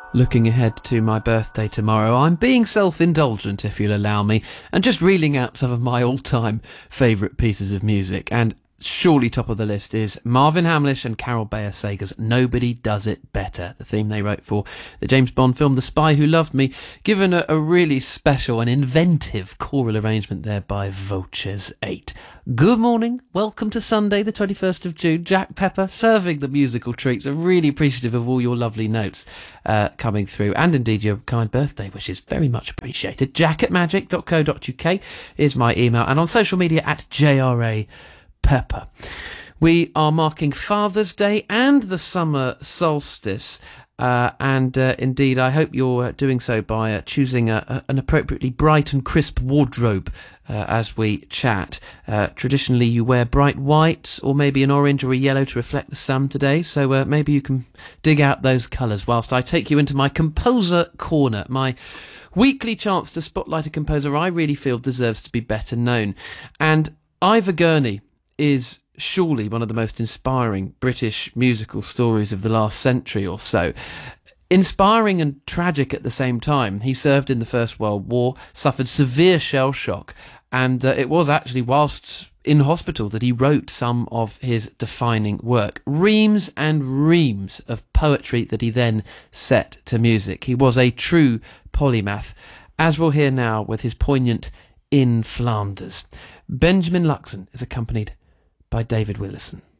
Looking ahead to my birthday tomorrow, I'm being self-indulgent, if you'll allow me, and just reeling out some of my all-time favourite pieces of music. And surely top of the list is Marvin Hamlish and Carol Bayer Sager's Nobody Does It Better, the theme they wrote for the James Bond film The Spy Who Loved Me, given a really special and inventive choral arrangement there by Vultures 8. Good morning, welcome to Sunday the 21st of June. Jack Pepper serving the musical treats. I'm really appreciative of all your lovely notes coming through, and indeed your kind birthday, which is very much appreciated. jack@magic.co.uk is my email, and on social media at JRA Pepper. We are marking Father's Day and the summer solstice, and indeed I hope you're doing so by choosing an appropriately bright and crisp wardrobe as we chat. Traditionally you wear bright white or maybe an orange or a yellow to reflect the sun today, so maybe you can dig out those colours whilst I take you into my Composer Corner, my weekly chance to spotlight a composer I really feel deserves to be better known. And Ivor Gurney is surely one of the most inspiring British musical stories of the last century or so. Inspiring and tragic at the same time. He served in the First World War, suffered severe shell shock, and it was actually whilst in hospital that he wrote some of his defining work. Reams and reams of poetry that he then set to music. He was a true polymath, as we'll hear now with his poignant In Flanders. Benjamin Luxon is accompanied by David Willison.